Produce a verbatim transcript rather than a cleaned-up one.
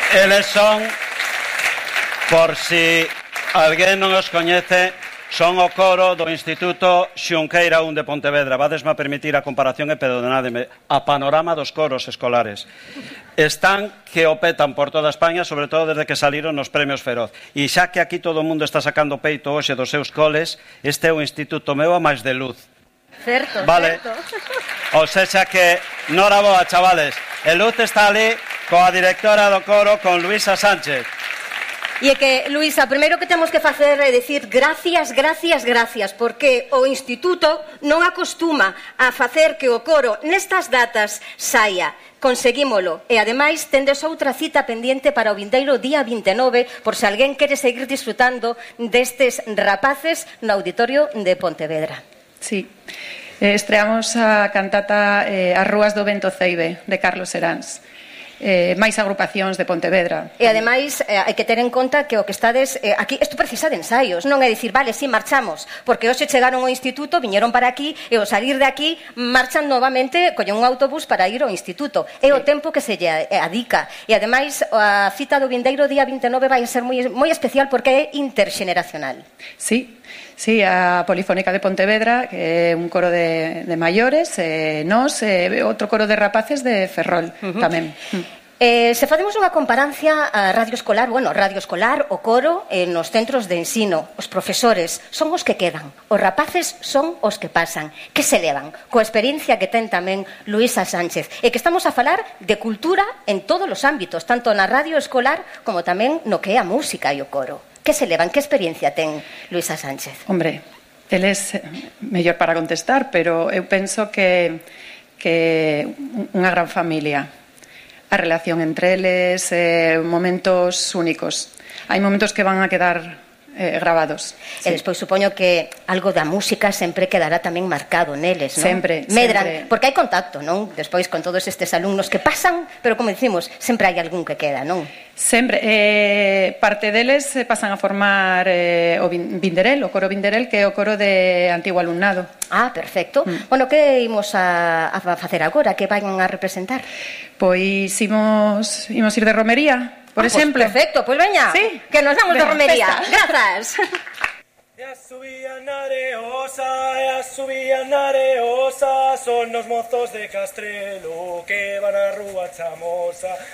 Eles son, por si alguén non os coñece, son o coro do Instituto Xunqueira un de Pontevedra. Vadesme a permitir a comparación e perdonádeme. A panorama dos coros escolares. Están que o petan por toda España, sobre todo desde que saliron nos premios Feroz. E xa que aquí todo o mundo está sacando peito hoxe dos seus coles, este é o Instituto meu a máis de luz. Certo, vale. certo. O sexa que, nora boa, chavales. E Luz está ali coa directora do coro, con Luisa Sánchez. E é que, Luisa, primeiro que temos que facer é dicir gracias, gracias, gracias, porque o Instituto non acostuma a facer que o coro nestas datas saia. Conseguímolo. E, ademais, tendes outra cita pendiente para o vindeiro día vinte e nove, por se alguén quere seguir disfrutando destes rapaces no Auditorio de Pontevedra. Sí. Eh, estreamos a cantata eh, As Rúas do Vento Ceibe, de Carlos Seráns. Eh, máis agrupacións de Pontevedra. E ademais eh, hai que ter en conta que o que estades eh, aquí, isto precisa de ensaios, non é dicir, vale, si, sí, marchamos, porque hoxe chegaron ao instituto, viñeron para aquí e ao salir de aquí marchan novamente, collen un autobús para ir ao instituto. É o tempo que se lle adica. E ademais a cita do vindeiro día vinte e nove vai ser moi, moi especial porque é interxeneracional. Sí. Sí, a Polifónica de Pontevedra, que é un coro de, de maiores, eh, nós, eh, outro coro de rapaces de Ferrol, uh-huh. tamén. Eh, se facemos unha comparancia a radio escolar, bueno, radio escolar, o coro, eh, nos centros de ensino, os profesores son os que quedan, os rapaces son os que pasan, que se levan, coa experiencia que ten tamén Luisa Sánchez, e que estamos a falar de cultura en todos os ámbitos, tanto na radio escolar como tamén no que é a música e o coro. Que se levan? Que experiencia ten Luisa Sánchez? Hombre, eles mellor para contestar, pero eu penso que que unha gran familia. A relación entre eles, eh, momentos únicos. Hai momentos que van a quedar eh, grabados. E sí. Despois supoño que algo da música sempre quedará tamén marcado neles, non? Sempre, Medran, sempre. Porque hai contacto, non? Despois con todos estes alumnos que pasan, pero como dicimos, sempre hai algún que queda, non? Sempre. Eh, parte deles eh, pasan a formar eh, o Vinderel, o coro Vinderel, que é o coro de antigo alumnado. Ah, perfecto. Mm. Bueno, que imos a, a facer agora? Que van a representar? Pois imos, imos ir de romería, por ah, exemplo. Pues perfecto, pois pues veña, sí. Que nos vamos de, de romería. Grazas. Ya subían areosa, ya subían areosa, son los mozos de Castrelo que van a Rúa Chamosa.